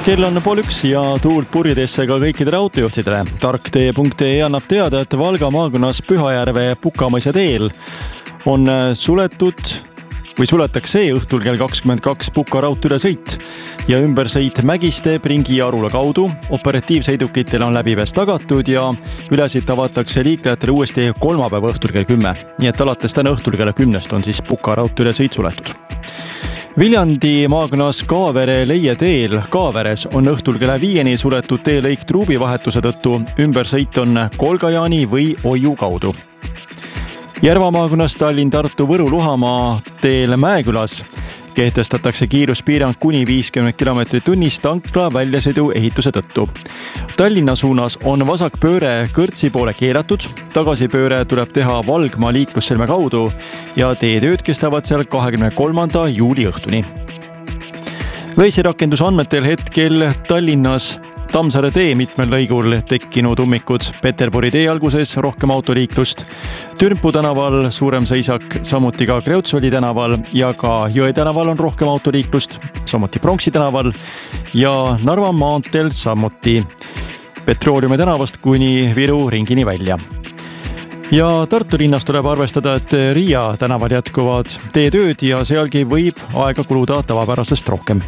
Kell on 12:30 ja tuult purjedesse ka kõikidele autojuhtidele. Tarktee.ee annab teada, et Valga maakonnas Pühajärve Pukamõisa teel on suletakse õhtul kell 22 Puka raudteeülesõit ja ümbersõit Mägiste, Pringi ja Arula kaudu. Operatiivsõidukitele on läbipääs tagatud ja ülesõit avatakse liiklejatele uuesti kolmapäeva õhtul kell 10. Nii et alates täna õhtul kella 10 on siis Puka raudteeülesõit suletud. Viljandi maakonnas Kaavere-Leie teel Kaaveres on õhtul kella 5 suletud teelõik truubivahetuse tõttu. Ümbersõit on Kolgajaani või Oiu kaudu. Järva maakonnas Tallinn-Tartu-Võru-Luhamaa teel Mäekülas kehtestatakse kiiruspiirang kuni 50 km/h tankla väljasõidu ehituse tõttu. Tallinna suunas on vasakpööre Kõrtsi poole keelatud, tagasipööre tuleb teha Valgma liiklusselme kaudu ja teetööd kestavad seal 23. juuli õhtuni. Veisirakenduse andmetel hetkel Tallinnas Tammsaare tee mitmel lõigul tekkinud ummikud, Peterburi tee alguses rohkem autoliiklust, Türmpu tänaval suurem seisak, samuti ka Kreutzwaldi tänaval ja ka Jõe tänaval on rohkem autoliiklust, samuti Pronksi tänaval ja Narva maanteel samuti Petrooleumi tänavast kuni Viru ringini välja. Ja Tartu linnas tuleb arvestada, et Riia tänaval jätkuvad teetööd ja sealgi võib aega kuluda tavapärasest rohkem.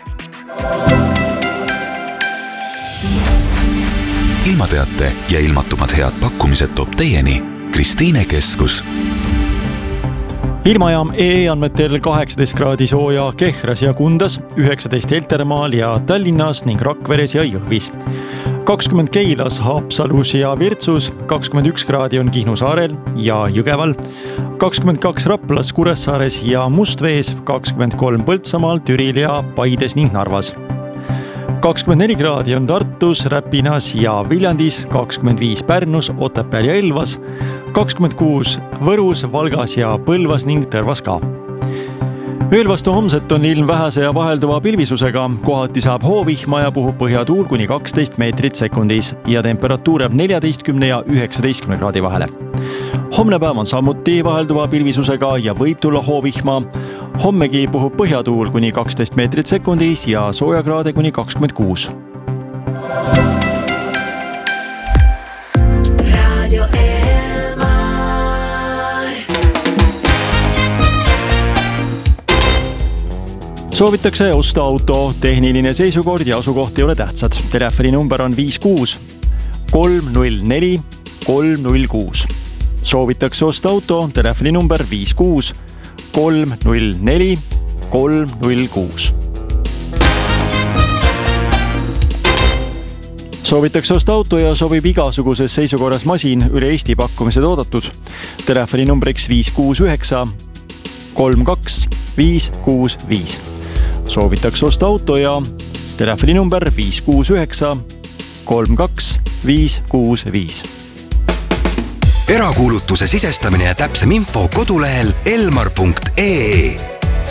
Ilmateate ja ilmatumad head pakkumised toob teieni Kristiine Keskus. Ilmajaam EE andmetel 18 kraadi sooja Kehras ja Kundas, 19 Heltermaal ja Tallinnas ning Rakveres ja Jõhvis. 20 Keilas, Haapsalus ja Virtsus, 21 kraadi on Kihnu saarel ja Jõgeval, 22 Raplas, Kuressaares ja Mustvees, 23 Põltsamaal, Türil ja Paides ning Narvas. 24 kraadi on Tartus, Räpinas ja Viljandis, 25 Pärnus, Otepääl ja Elvas, 26 Võrus, Valgas ja Põlvas ning Tõrvas ka. Ööl vastu homset on ilm vähese ja vahelduva pilvisusega, kohati saab hoovihma ja puhub põhjatuul kuni 12 meetrit sekundis ja temperatuur jääb 14 ja 19 kraadi vahele. Homne päev on samuti vahelduva pilvisusega ja võib tulla hoovihma. Hommegi puhub põhjatuul kuni 12 meetrit sekundis ja soojakraade kuni 26. Soovitakse osta auto, tehniline seisukord ja asukoht ei ole tähtsad. Telefoninumber on 56 304 306. Soovitakse osta auto, telefoninumber 56 304 306. Soovitakse osta auto ja sobib igasuguses seisukorras masin üle Eesti pakkumised oodatud. Telefoninumbriks 569 32 565. Soovitakse osta auto ja telefoninumber 569 32 565. Erakuulutuse sisestamine ja täpsem info kodulehel elmar.ee.